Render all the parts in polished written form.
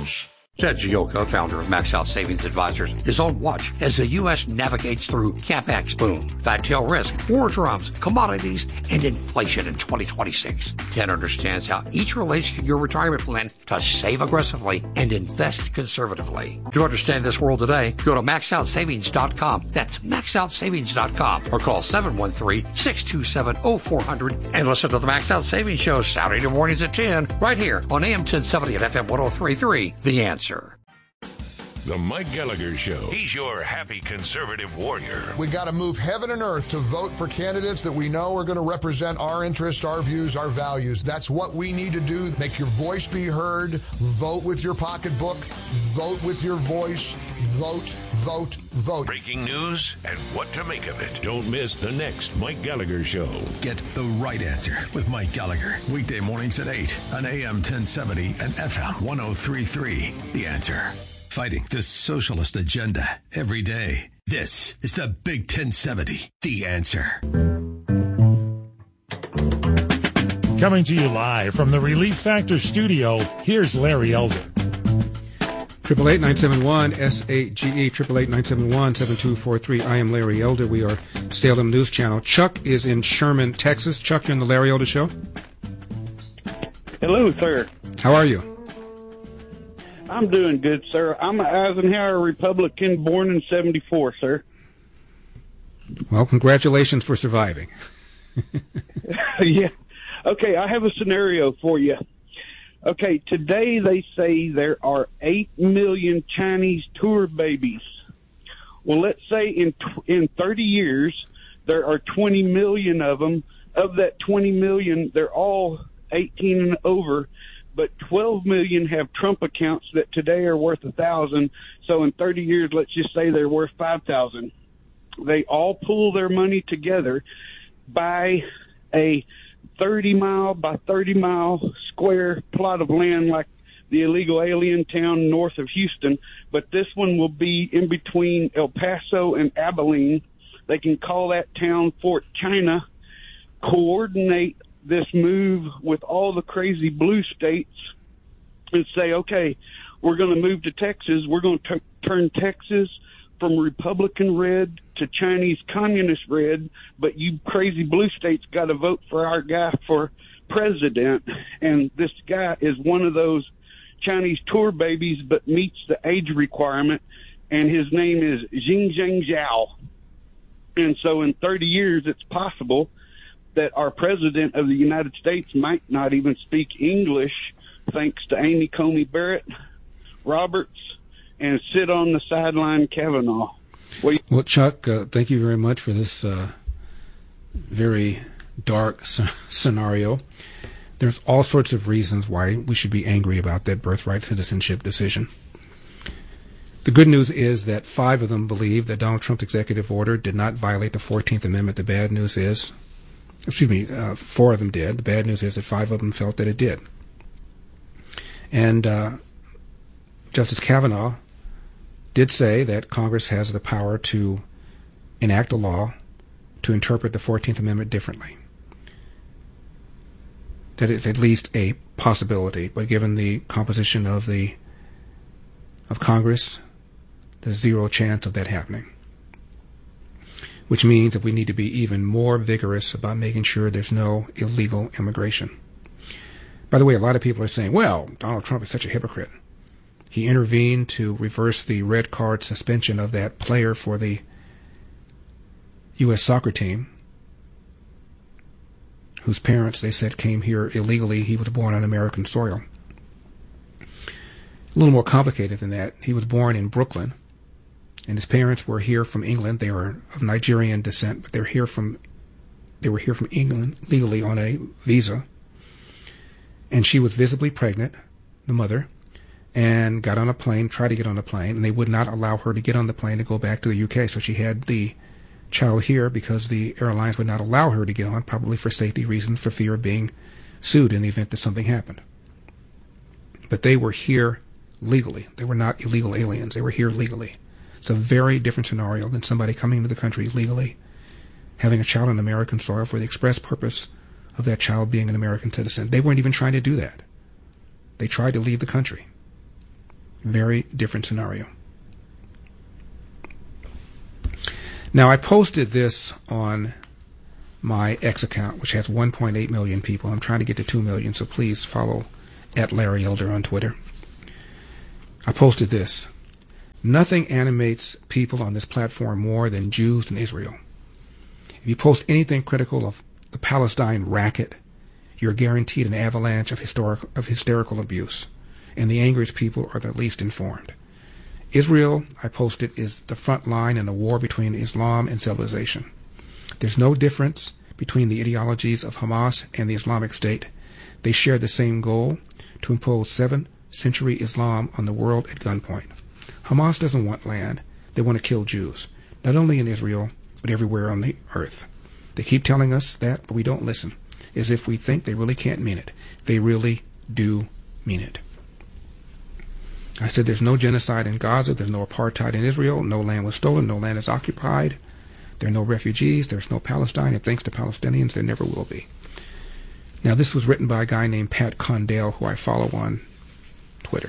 News. Ted Gioka, founder of Max Out Savings Advisors, is on watch as the U.S. navigates through CapEx boom, fat tail risk, war drums, commodities, and inflation in 2026. Ted understands how each relates to your retirement plan to save aggressively and invest conservatively. To understand this world today, go to MaxOutSavings.com. That's MaxOutSavings.com or call 713-627-0400 and listen to the Max Out Savings Show Saturday mornings at 10 right here on AM 1070 and FM 103.3. The Answer. The Mike Gallagher Show. He's your happy conservative warrior. We got to move heaven and earth to vote for candidates that we know are going to represent our interests, our views, our values. That's what we need to do. Make your voice be heard. Vote with your pocketbook. Vote with your voice. Vote, vote, vote. Breaking news and what to make of it. Don't miss the next Mike Gallagher Show. Get the right answer with Mike Gallagher. Weekday mornings at 8 on AM 1070 and FM 103.3. The Answer. Fighting the socialist agenda every day. This is the Big 1070. The Answer. Coming to you live from the Relief Factor studio, here's Larry Elder. 888-971-SAGE, 888-971-7243. I am Larry Elder. We are Salem News Channel. Chuck is in Sherman, Texas. Chuck, you're on the Larry Elder Show. Hello, sir. How are you? I'm doing good, sir. I'm an Eisenhower Republican born in 74, sir. Well, congratulations for surviving. Yeah. Okay, I have a scenario for you. Okay, today they say there are 8 million Chinese tour babies. Well, let's say in 30 years, there are 20 million of them. Of that 20 million, they're all 18 and over, but 12 million have Trump accounts that today are worth 1,000. So in 30 years, let's just say they're worth 5,000. They all pool their money together, buy a 30-mile by 30-mile square plot of land like the illegal alien town north of Houston, but this one will be in between El Paso and Abilene. They can call that town Fort China, coordinate this move with all the crazy blue states and say, okay, we're going to move to Texas. We're going to turn Texas from Republican red to Chinese communist red, but you crazy blue states got to vote for our guy for president. And this guy is one of those Chinese tour babies, but meets the age requirement, and his name is Xing Zhao. And so in 30 years, it's possible that our president of the United States might not even speak English, thanks to Amy Coney Barrett, Roberts, and sit on the sideline Kavanaugh. Well, Chuck, thank you very much for this very dark scenario. There's all sorts of reasons why we should be angry about that birthright citizenship decision. The good news is that 5 of them believe that Donald Trump's executive order did not violate the 14th Amendment. The bad news is, 4 of them did. The bad news is that 5 of them felt that it did. And Justice Kavanaugh did say that Congress has the power to enact a law to interpret the 14th Amendment differently. That is at least a possibility, but given the composition of Congress, there's zero chance of that happening. Which means that we need to be even more vigorous about making sure there's no illegal immigration. By the way, a lot of people are saying, well, Donald Trump is such a hypocrite. He intervened to reverse the red card suspension of that player for the U.S. soccer team, whose parents, they said, came here illegally. He was born on American soil. A little more complicated than that. He was born in Brooklyn, and his parents were here from England. They were of Nigerian descent, but they were here from England legally on a visa. And she was visibly pregnant, the mother, and got on a plane, tried to get on a plane, and they would not allow her to get on the plane to go back to the UK. So she had the child here because the airlines would not allow her to get on, probably for safety reasons, for fear of being sued in the event that something happened. But they were here legally. They were not illegal aliens. They were here legally. It's a very different scenario than somebody coming into the country legally, having a child on American soil for the express purpose of that child being an American citizen. They weren't even trying to do that. They tried to leave the country. Very different scenario. Now, I posted this on my X account, which has 1.8 million people. I'm trying to get to 2 million, so please follow @LarryElder on Twitter. I posted this. Nothing animates people on this platform more than Jews and Israel. If you post anything critical of the Palestine racket, you're guaranteed an avalanche of hysterical abuse, and the angriest people are the least informed. Israel, I posted, is the front line in a war between Islam and civilization. There's no difference between the ideologies of Hamas and the Islamic State. They share the same goal, to impose 7th century Islam on the world at gunpoint. Hamas doesn't want land. They want to kill Jews, not only in Israel, but everywhere on the earth. They keep telling us that, but we don't listen, as if we think they really can't mean it. They really do mean it. I said there's no genocide in Gaza, there's no apartheid in Israel, no land was stolen, no land is occupied, there are no refugees, there's no Palestine, and thanks to Palestinians, there never will be. Now, this was written by a guy named Pat Condell, who I follow on Twitter.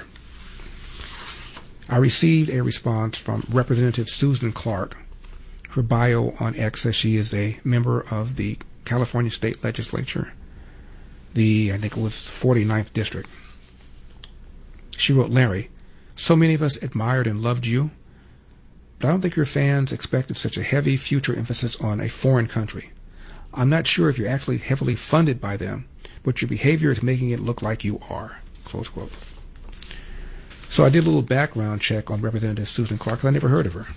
I received a response from Representative Susan Clark. Her bio on X says she is a member of the California State Legislature, I think it was 49th District. She wrote, Larry, so many of us admired and loved you, but I don't think your fans expected such a heavy future emphasis on a foreign country. I'm not sure if you're actually heavily funded by them, but your behavior is making it look like you are. Close quote. So I did a little background check on Representative Susan Clark, because I never heard of her.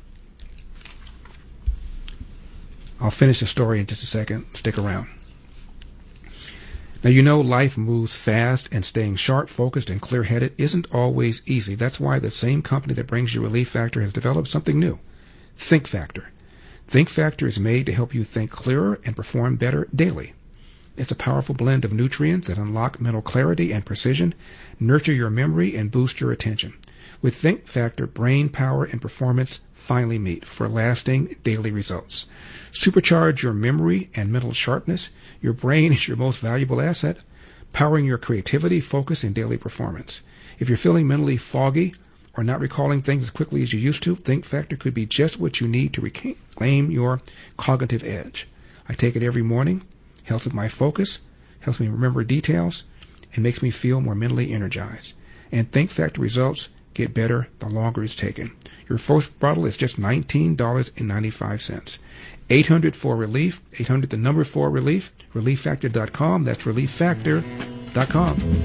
I'll finish the story in just a second. Stick around. Now, you know life moves fast, and staying sharp, focused, and clear-headed isn't always easy. That's why the same company that brings you Relief Factor has developed something new, Think Factor. Think Factor is made to help you think clearer and perform better daily. It's a powerful blend of nutrients that unlock mental clarity and precision, nurture your memory, and boost your attention. With Think Factor, brain power and performance finally meet for lasting daily results. Supercharge your memory and mental sharpness. Your brain is your most valuable asset, powering your creativity, focus, and daily performance. If you're feeling mentally foggy or not recalling things as quickly as you used to, Think Factor could be just what you need to reclaim your cognitive edge. I take it every morning. Helps with my focus, helps me remember details, and makes me feel more mentally energized. And Think Factor results get better the longer it's taken. Your first bottle is just $19.95. 800-4-RELIEF, 800 the number 4-RELIEF, ReliefFactor.com. That's ReliefFactor.com.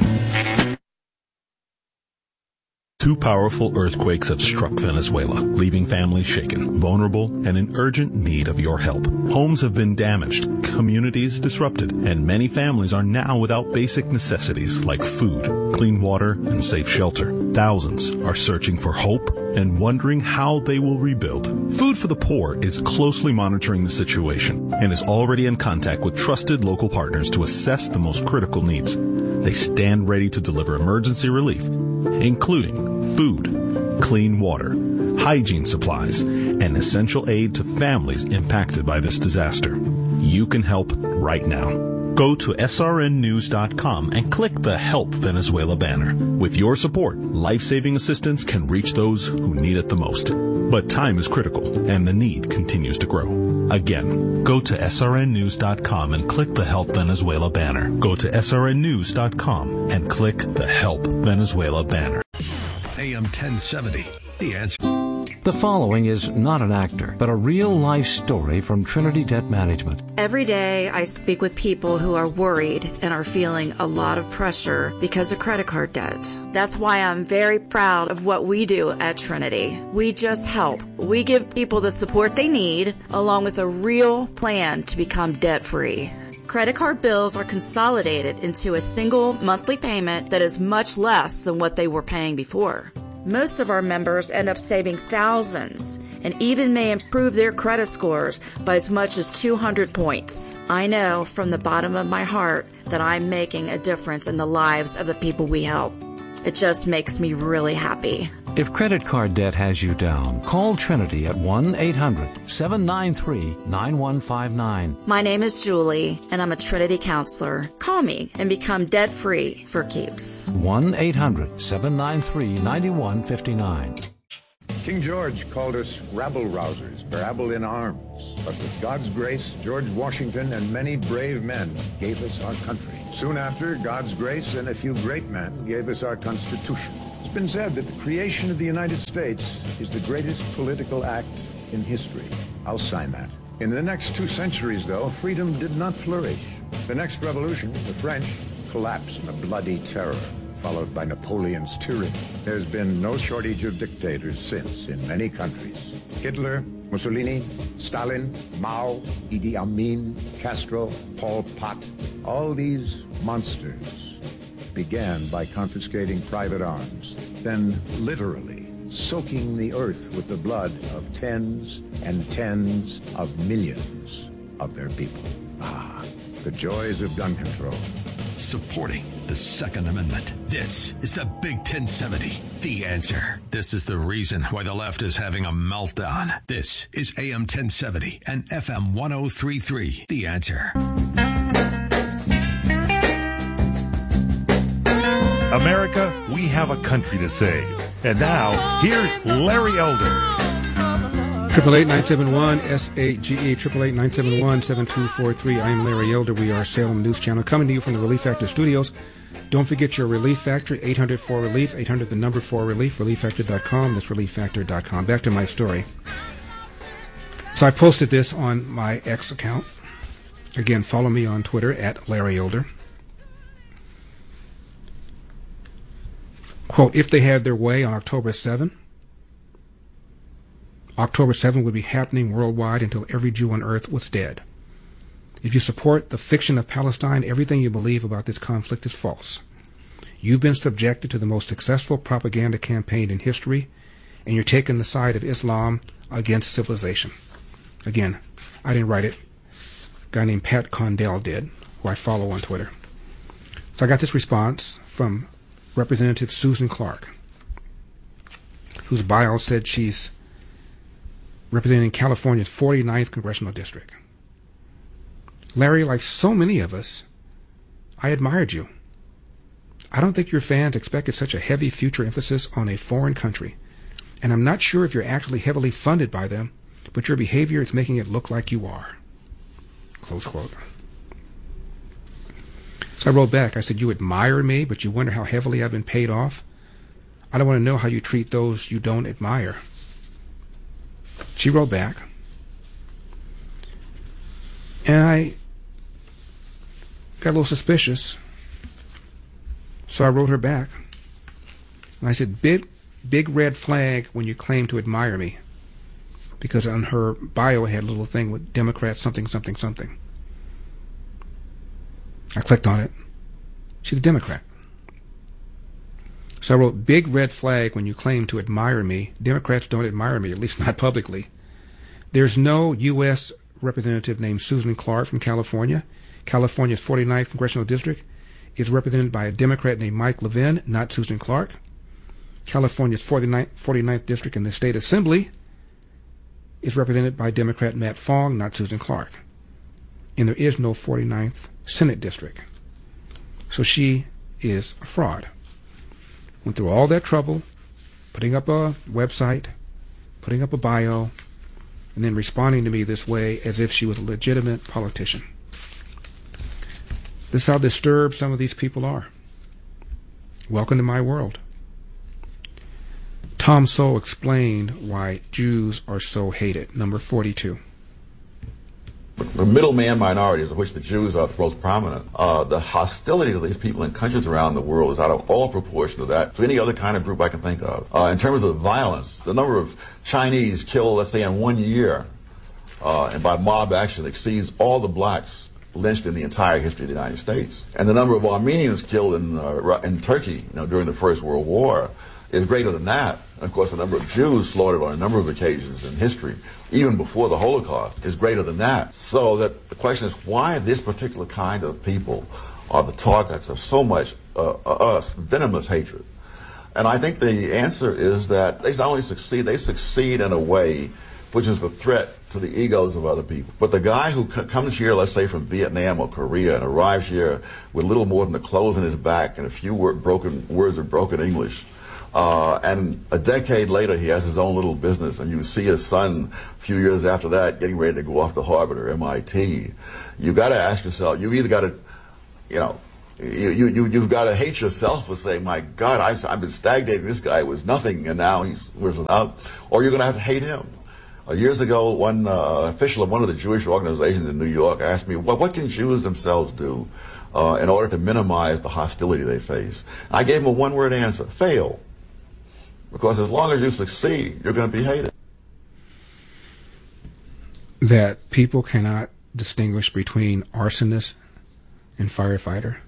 Two powerful earthquakes have struck Venezuela, leaving families shaken, vulnerable, and in urgent need of your help. Homes have been damaged, communities disrupted, and many families are now without basic necessities like food, clean water, and safe shelter. Thousands are searching for hope and wondering how they will rebuild. Food for the Poor is closely monitoring the situation and is already in contact with trusted local partners to assess the most critical needs. They stand ready to deliver emergency relief, including food, clean water, hygiene supplies, and essential aid to families impacted by this disaster. You can help right now. Go to srnnews.com and click the Help Venezuela banner. With your support, life-saving assistance can reach those who need it the most. But time is critical, and the need continues to grow. Again, go to srnnews.com and click the Help Venezuela banner. Go to srnnews.com and click the Help Venezuela banner. AM 1070, The Answer. The following is not an actor, but a real-life story from Trinity Debt Management. Every day I speak with people who are worried and are feeling a lot of pressure because of credit card debt. That's why I'm very proud of what we do at Trinity. We just help. We give people the support they need, along with a real plan to become debt-free. Credit card bills are consolidated into a single monthly payment that is much less than what they were paying before. Most of our members end up saving thousands and even may improve their credit scores by as much as 200 points. I know from the bottom of my heart that I'm making a difference in the lives of the people we help. It just makes me really happy. If credit card debt has you down, call Trinity at 1-800-793-9159. My name is Julie, and I'm a Trinity counselor. Call me and become debt-free for keeps. 1-800-793-9159. King George called us rabble-rousers, rabble in arms. But with God's grace, George Washington and many brave men gave us our country. Soon after, God's grace and a few great men gave us our Constitution. It's been said that the creation of the United States is the greatest political act in history. I'll sign that. In the next 2 centuries, though, freedom did not flourish. The next revolution, the French, collapsed in a bloody terror, followed by Napoleon's tyranny. There's been no shortage of dictators since in many countries. Hitler, Mussolini, Stalin, Mao, Idi Amin, Castro, Pol Pot, all these monsters began by confiscating private arms, then literally soaking the earth with the blood of tens and tens of millions of their people. Ah, the joys of gun control. Supporting the Second Amendment. This is the Big 1070, The Answer. This is the reason why the left is having a meltdown. This is AM 1070 and FM 1033, The Answer. America, we have a country to save. And now, here's Larry Elder. 888-971-SAGE, 888-971-7243. I am Larry Elder. We are Salem News Channel, coming to you from the Relief Factor Studios. Don't forget your Relief Factor, 800-4RELIEF, 800 the number 4RELIEF, relieffactor.com. That's relieffactor.com. Back to my story. So I posted this on my X account. Again, follow me on Twitter at Larry Elder. Quote, if they had their way on October 7, October 7 would be happening worldwide until every Jew on earth was dead. If you support the fiction of Palestine, everything you believe about this conflict is false. You've been subjected to the most successful propaganda campaign in history, and you're taking the side of Islam against civilization. Again, I didn't write it. A guy named Pat Condell did, who I follow on Twitter. So I got this response from Representative Susan Clark, whose bio said she's representing California's 49th Congressional District. Larry, like so many of us, I admired you. I don't think your fans expected such a heavy future emphasis on a foreign country, and I'm not sure if you're actually heavily funded by them, but your behavior is making it look like you are. Close quote. So I wrote back. I said, you admire me, but you wonder how heavily I've been paid off? I don't want to know how you treat those you don't admire. She wrote back, and I got a little suspicious, so I wrote her back. And I said, big red flag when you claim to admire me, because on her bio it had a little thing with Democrat something, something, something. I clicked on it. She's a Democrat. So I wrote, big red flag when you claim to admire me. Democrats don't admire me, at least not publicly. There's no U.S. representative named Susan Clark from California. California's 49th Congressional District is represented by a Democrat named Mike Levin, not Susan Clark. California's 49th District in the State Assembly is represented by Democrat Matt Fong, not Susan Clark. And there is no 49th Senate District. So she is a fraud. Went through all that trouble, putting up a website, putting up a bio, and then responding to me this way as if she was a legitimate politician. This is how disturbed some of these people are. Welcome to my world. Tom Sowell explained why Jews are so hated. Number 42. The middleman minorities, of which the Jews are the most prominent, the hostility to these people in countries around the world is out of all proportion to that, to any other kind of group I can think of. In terms of violence, the number of Chinese killed, let's say, in 1 year, and by mob action exceeds all the blacks lynched in the entire history of the United States. And the number of Armenians killed in Turkey, during the First World War is greater than that. And of course, the number of Jews slaughtered on a number of occasions in history, even before the Holocaust, is greater than that. So that the question is, why this particular kind of people are the targets of so much venomous hatred? And I think the answer is that they not only succeed, they succeed in a way which is a threat to the egos of other people. But the guy who comes here, let's say from Vietnam or Korea, and arrives here with little more than the clothes on his back and a few words of broken English, and a decade later he has his own little business, and you see his son a few years after that getting ready to go off to Harvard or MIT, you got to ask yourself, you either got to, you've got to hate yourself for saying, my God, I've been stagnating. This guy was nothing, and now he's risen up. Or you're going to have to hate him. Years ago, one official of one of the Jewish organizations in New York asked me, what can Jews themselves do in order to minimize the hostility they face? I gave him a one-word answer: fail. Because as long as you succeed, you're going to be hated. That people cannot distinguish between arsonist and firefighter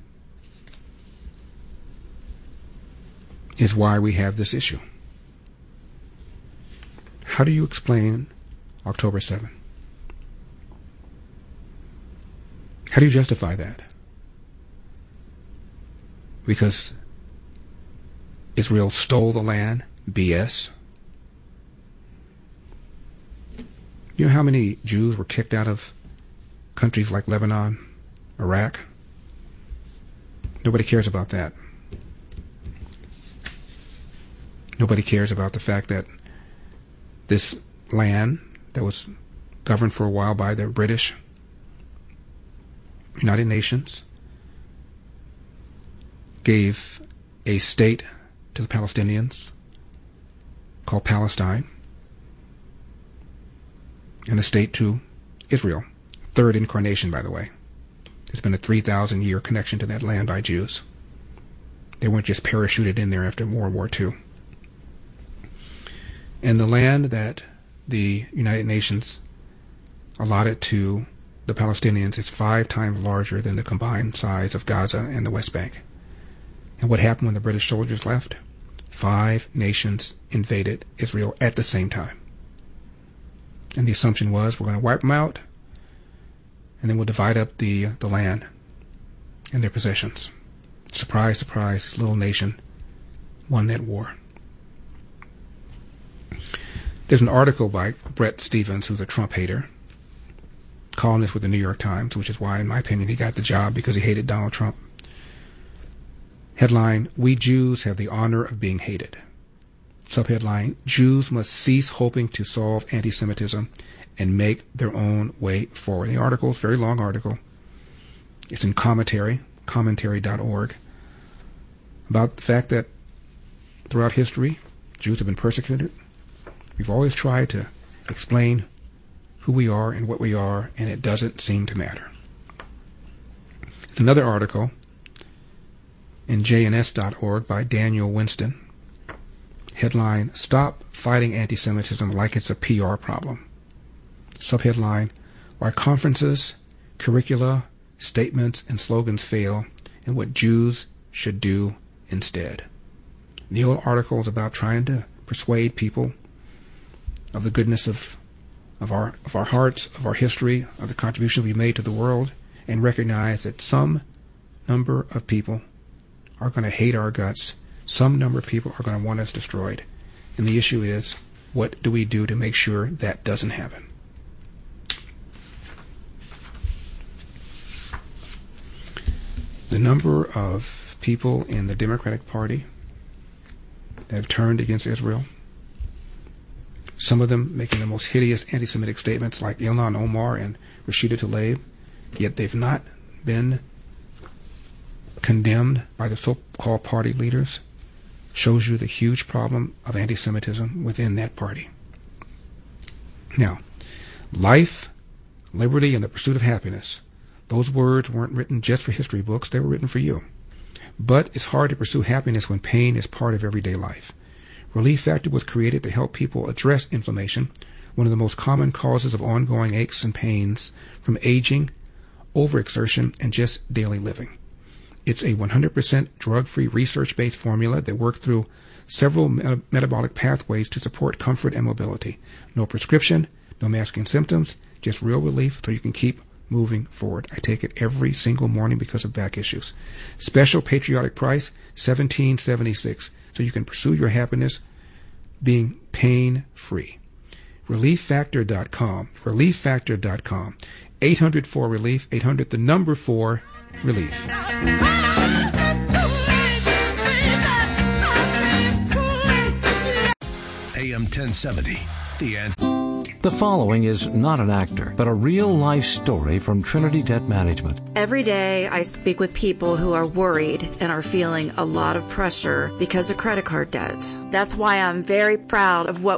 is why we have this issue. How do you explain October 7th? How do you justify that? Because Israel stole the land? BS. You know how many Jews were kicked out of countries like Lebanon, Iraq? Nobody cares about that. Nobody cares about the fact that this land that was governed for a while by the British, United Nations, gave a state to the Palestinians called Palestine, and a state to Israel. Third incarnation, by the way. There's been a 3,000-year connection to that land by Jews. They weren't just parachuted in there after World War II. And the land that the United Nations allotted to the Palestinians is 5 times larger than the combined size of Gaza and the West Bank. And what happened when the British soldiers left? 5 nations invaded Israel at the same time. And the assumption was, we're going to wipe them out, and then we'll divide up the land and their possessions. Surprise, surprise, this little nation won that war. There's an article by Bret Stephens, who's a Trump hater, columnist with the New York Times, which is why, in my opinion, he got the job, because he hated Donald Trump. Headline, "We Jews have the honor of being hated." Subheadline, "Jews must cease hoping to solve anti-Semitism and make their own way forward." The article is a very long article. It's in commentary.org, about the fact that throughout history, Jews have been persecuted. We've always tried to explain who we are and what we are, and it doesn't seem to matter. It's another article in JNS.org by Daniel Winston. Headline, "Stop Fighting Anti-Semitism Like It's a PR Problem." Subheadline, "Why Conferences, Curricula, Statements, and Slogans Fail, and What Jews Should Do Instead." The whole article is about trying to persuade people of the goodness of our hearts, of our history, of the contribution we made to the world, and recognize that some number of people are going to hate our guts. Some number of people are going to want us destroyed. And the issue is, what do we do to make sure that doesn't happen? The number of people in the Democratic Party that have turned against Israel, some of them making the most hideous anti-Semitic statements like Ilhan Omar and Rashida Tlaib, yet they've not been condemned by the so-called party leaders, shows you the huge problem of anti-Semitism within that party. Now, life, liberty, and the pursuit of happiness, those words weren't written just for history books, they were written for you. But it's hard to pursue happiness when pain is part of everyday life. Relief Factor was created to help people address inflammation, one of the most common causes of ongoing aches and pains from aging, overexertion, and just daily living. It's a 100% drug-free, research-based formula that works through several metabolic pathways to support comfort and mobility. No prescription, no masking symptoms, just real relief so you can keep moving forward. I take it every single morning because of back issues. Special patriotic price, $17.76. so you can pursue your happiness being pain-free. ReliefFactor.com. ReliefFactor.com. 800-4-RELIEF. 800, the number 4, relief. AM 1070. The Answer. The following is not an actor, but a real-life story from Trinity Debt Management. Every day I speak with people who are worried and are feeling a lot of pressure because of credit card debt. That's why I'm very proud of what